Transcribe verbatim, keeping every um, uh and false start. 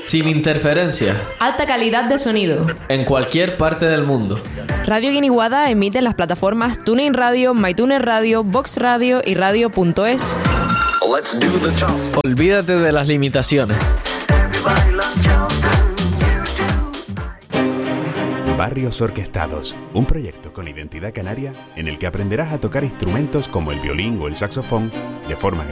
Sin interferencia. Alta calidad de sonido. En cualquier parte del mundo. Radio Guiniguada emite en las plataformas TuneIn Radio, MyTuner Radio, Vox Radio y radio punto es. Olvídate de las limitaciones. Barrios Orquestados, un proyecto con identidad canaria en el que aprenderás a tocar instrumentos como el violín o el saxofón de forma